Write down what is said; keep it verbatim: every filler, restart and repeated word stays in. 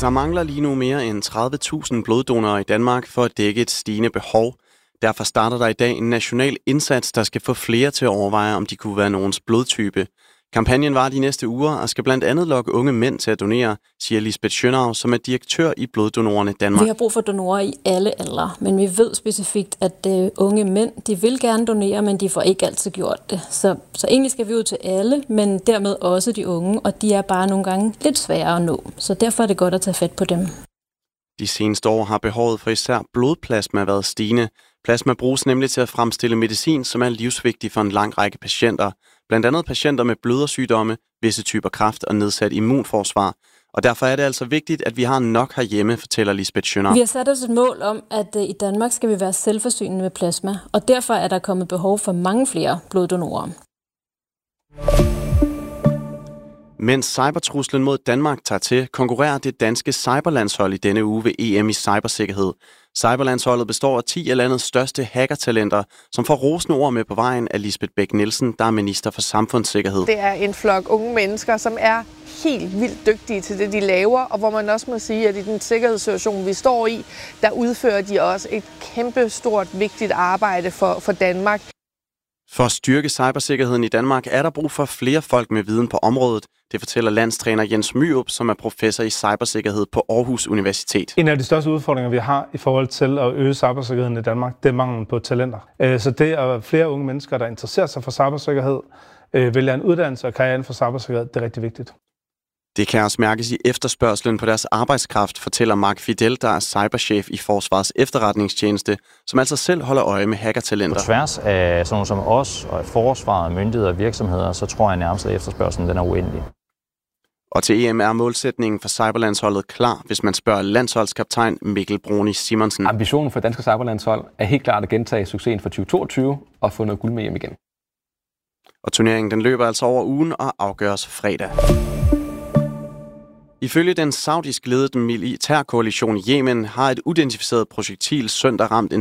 Der mangler lige nu mere end tredive tusind bloddonorer i Danmark for at dække et stigende behov. Derfor starter der i dag en national indsats, der skal få flere til at overveje, om de kunne være nogens blodtype. Kampagnen varer de næste uger og skal blandt andet lokke unge mænd til at donere, siger Lisbeth Schønau, som er direktør i Bloddonorerne Danmark. Vi har brug for donorer i alle aldre, men vi ved specifikt, at uh, unge mænd, de vil gerne donere, men de får ikke altid gjort det. Så, så egentlig skal vi ud til alle, men dermed også de unge, og de er bare nogle gange lidt svære at nå. Så derfor er det godt at tage fat på dem. De seneste år har behovet for især blodplasma været stigende. Plasma bruges nemlig til at fremstille medicin, som er livsvigtig for en lang række patienter. Blandt andet patienter med blødersygdomme, visse typer kræft og nedsat immunforsvar. Og derfor er det altså vigtigt, at vi har nok herhjemme, fortæller Lisbeth Schønau. Vi har sat os et mål om, at i Danmark skal vi være selvforsynende med plasma, og derfor er der kommet behov for mange flere bloddonorer. Mens cybertruslen mod Danmark tager til, konkurrerer det danske cyberlandshold i denne uge ved E M i cybersikkerhed. Cyberlandsholdet består af ti af landets største hackertalenter, som får rosende ord med på vejen af Lisbeth Bech-Nielsen, der er minister for samfundssikkerhed. Det er en flok unge mennesker, som er helt vildt dygtige til det, de laver, og hvor man også må sige, at i den sikkerhedssituation, vi står i, der udfører de også et kæmpe stort, vigtigt arbejde for, for Danmark. For at styrke cybersikkerheden i Danmark er der brug for flere folk med viden på området. Det fortæller landstræner Jens Myrup, som er professor i cybersikkerhed på Aarhus Universitet. En af de største udfordringer, vi har i forhold til at øge cybersikkerheden i Danmark, det er manglen på talenter. Så det er flere unge mennesker, der interesserer sig for cybersikkerhed, vælger en uddannelse og karriere inden for cybersikkerhed, det er rigtig vigtigt. Det kan også mærkes i efterspørgselen på deres arbejdskraft, fortæller Mark Fidel, der er cyberchef i Forsvarets efterretningstjeneste, som altså selv holder øje med hackertalenter. På tværs af sådan nogle som os og forsvaret, myndigheder og virksomheder, så tror jeg nærmest, at efterspørgselen den er uendelig. Og til E M er målsætningen for cyberlandsholdet klar, hvis man spørger landsholdskaptajn Mikkel Bruni Simonsen. Ambitionen for danske cyberlandshold er helt klart at gentage succesen for tyve toogtyve og få noget guld med hjem igen. Og turneringen den løber altså over ugen og afgøres fredag. Ifølge den saudisk ledede militærkoalition i Yemen har et identificeret projektil søndag ramt en